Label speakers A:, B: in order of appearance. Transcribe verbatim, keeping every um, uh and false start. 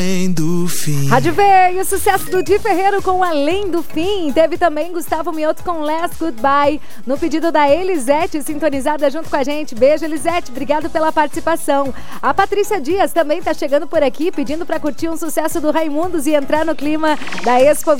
A: Além do fim.
B: Rádio V e o sucesso do Di Ferreiro com Além do Fim. Teve também Gustavo Mioto com Last Goodbye. No pedido da Elisete, sintonizada junto com a gente. Beijo, Elisete. Obrigado pela participação. A Patrícia Dias também tá chegando por aqui, pedindo para curtir um sucesso do Raimundos e entrar no clima da Expo